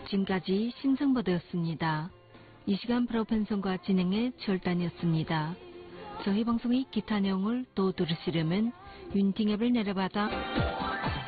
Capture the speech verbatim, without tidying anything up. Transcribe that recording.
지금까지 신성보도였습니다. 이 시간 프로 편성과 진행의 절단이었습니다. 저희 방송의 기타 내용을 또 들으시려면 윤팅 앱을 내려받아